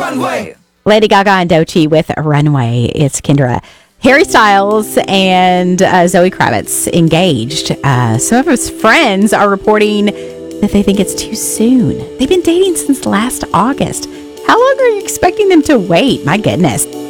Runway. Lady Gaga and Doechii with Runway. It's Kendra. Harry Styles and Zoe Kravitz engaged. Some of his friends are reporting that they think it's too soon. They've been dating since last August. How long are you expecting them to wait? My goodness.